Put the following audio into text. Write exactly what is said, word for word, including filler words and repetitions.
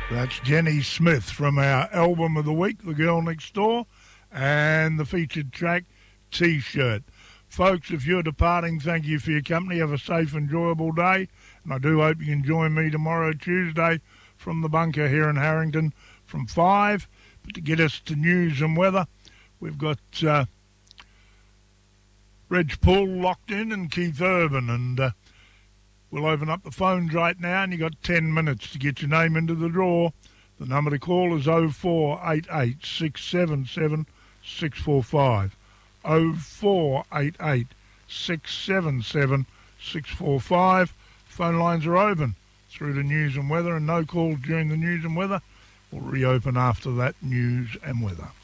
That's Jenny Smith from our album of the week, The Girl Next Door, and the featured track, T-Shirt. Folks, if you're departing, thank you for your company. Have a safe, enjoyable day. And I do hope you can join me tomorrow, Tuesday, from the bunker here in Harrington from five. But to get us to news and weather, we've got uh, Reg Paul locked in and Keith Urban. And uh, we'll open up the phones right now, and you've got ten minutes to get your name into the draw. The number to call is oh four eight eight, six seven seven, six four five. oh four eight eight, six seven seven, six four five. Phone lines are open through to news and weather, and no calls during the news and weather will reopen after that news and weather.